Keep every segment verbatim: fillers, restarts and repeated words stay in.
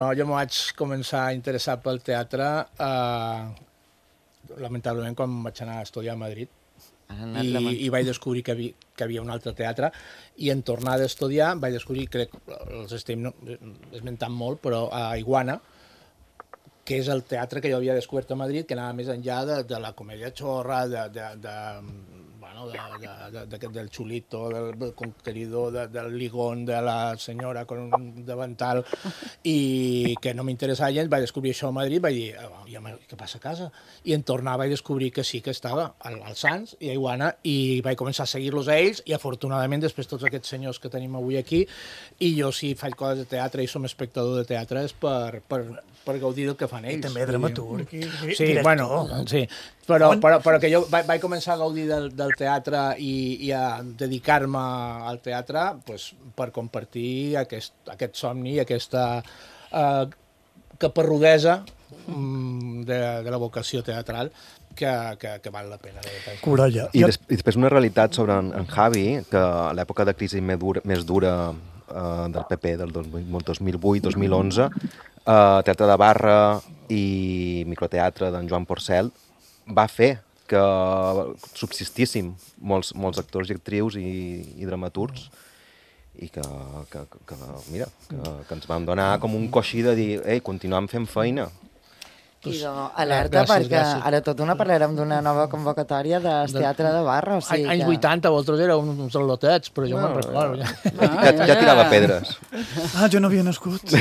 No, jo m'ho vaig començar a interessar pel teatre, eh, lamentablement, quan vaig anar a estudiar a Madrid. I, i vaig descobrir que, havia, que havia un altre teatre, i en tornar a estudiar vaig descobrir, crec, els estem esmentant molt, però a Iguana, que és el teatre que jo havia descobert a Madrid, que anava més enllà de, de la comèdia xorra, de, de, de, bueno, de, de, de, de, del xulito, del, del conqueridor, de, del ligón, de la senyora con un davantal, i que no m'interessava gens. Vaig descobrir això a Madrid, vaig dir, oh, què passa a casa? I en tornar vaig descobrir que sí que estava al, al Sants i a Iguana, i vaig començar a seguir-los a ells, i afortunadament després tots aquests senyors que tenim avui aquí, i jo si faig coses de teatre i som espectador de teatre és per, per, per gaudir del que fan ells. I també dramaturg i sí, director. Bueno, sí, però, però, però que jo vaig, vaig començar a gaudir del, del teatre i, i a dedicar-me al teatre pues, per compartir aquest, aquest somni i aquesta eh, caparrodesa mm, de, de la vocació teatral que, que, que val la pena. Corolla. I, des, I després una realitat sobre en, en Javi, que a l'època de crisi més dura, més dura eh, del P P del dos mil vuit dos mil onze, eh, Teatre de Barra i microteatre d'en Joan Porcel va fer que subsistíssim molts, molts actors i actrius i, i dramaturgs, i que, que, que mira, que, que ens vam donar com un coixí de dir, ei, continuem fent feina. I de, alerta, gràcies, perquè gràcies. Ara tot una parlarem d'una nova convocatòria del Teatre de Barra. O sigui anys que... vuitanta, vosaltres éreu uns al·lotets, però jo no, me'n recordo. Ja. Ah, ja, ja tirava pedres. Ah, jo no havia nascut.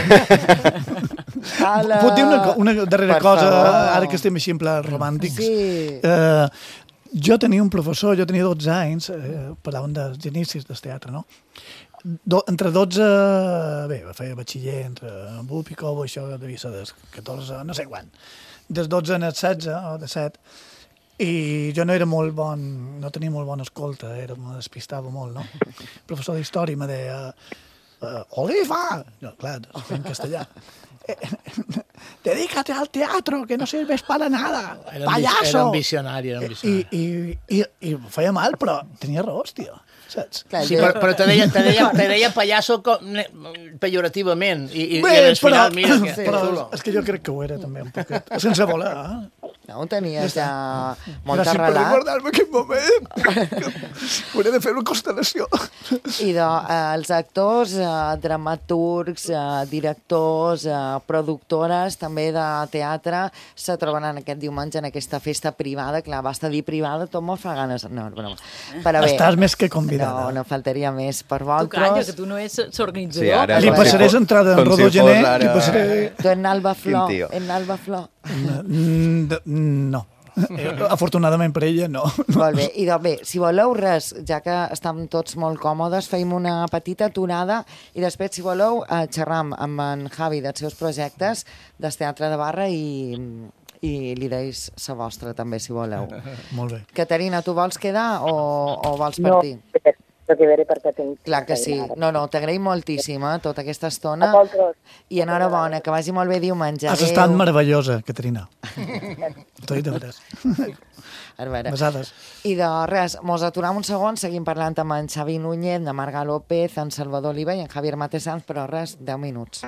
Puc dir una, una darrera per cosa, favor. Ara que estem així en pla romàntics? Sí. Uh, jo tenia un professor, jo tenia dotze anys, eh, parlàvem dels inicis del teatre, no? Do, entre dotze, bé, feia batxiller entre B U P i Cobo, això devia ser dels catorze, no sé quan, dels dotze en el setze o de set, i jo no era molt bon, no tenia molt bona escolta, era, me despistava molt, no? El professor d'història me deia, uh, Oliva! No, clar, en castellà. Dedícate al teatro, que no sirves para nada, era payaso! Era un visionari, era un visionari. I, i, i, i feia mal, però tenia raons, tio. Saps? Clar, sí, però, però te deia, te deia, te deia pallasso com, pejorativament i, i, bé, i al final, però, mira que... Sí, però és que jo crec que ho era també un poquet, sense voler, eh? No, tenies ja molt arrelat. Gràcies per recordar-me aquest moment. Hauré de fer una constel·lació. I de, eh, els actors, eh, dramaturgs, eh, directors, eh, productores, també de teatre, se troben en aquest diumenge en aquesta festa privada. Clar, basta dir privada, tot molt fa ganes. No, no. Però bé, estàs més que convidada. No, no faltaria més per vosaltres. Tu calla, que tu no ets l'organitzador. Sí, ara, li passaré entrada en Rodó Gené. Ara... Li passaré... Tu en Alba Flor. En Alba Flor. No. Afortunadament per ella, no. Molt bé. I doncs bé, si voleu res, ja que estem tots molt còmodes, feim una petita aturada i després, si voleu, eh, xerram amb en Javi dels seus projectes del Teatre de Barra i, i li deis la vostra també, si voleu. Molt bé. Caterina, tu vols quedar o, o vols partir? No, lo que veré perquè tinc... Clar que sí. No, no, t'agraïm moltíssim, eh, tota aquesta estona. I enhorabona, que vagi molt bé diumenge. Has estat meravellosa, Caterina. T'ho he dit de veres. Besades. I de res, mos aturam un segon, seguim parlant amb en Xavi Núñez, en Marga López, en Salvador Oliva i en Javier Matesans, però res, deu minuts.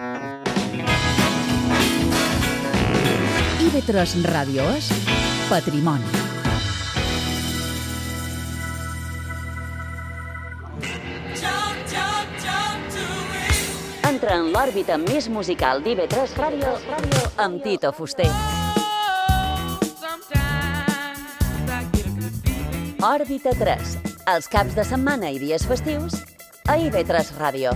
I V tres Ràdio és Patrimoni. Entra en l'òrbita més musical d'I V tres Ràdio amb Tito Fuster. Òrbita tres, els caps de setmana i dies festius a I V tres Ràdio.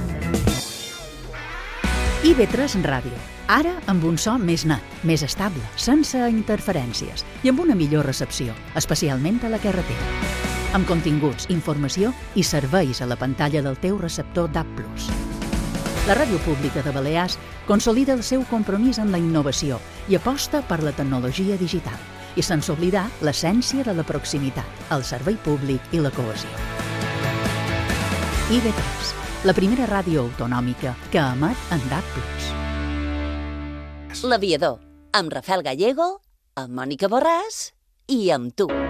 I V tres Ràdio, ara amb un so més net, més estable, sense interferències i amb una millor recepció, especialment a la carretera. Amb continguts, informació i serveis a la pantalla del teu receptor D A B plus. La Ràdio Pública de Balears consolida el seu compromís amb la innovació i aposta per la tecnologia digital, i sense oblidar l'essència de la proximitat, el servei públic i la cohesió. I V tres, la primera ràdio autonòmica que emet en D A B plus. L'Aviador, amb Rafael Gallego, amb Mònica Borràs i amb tu.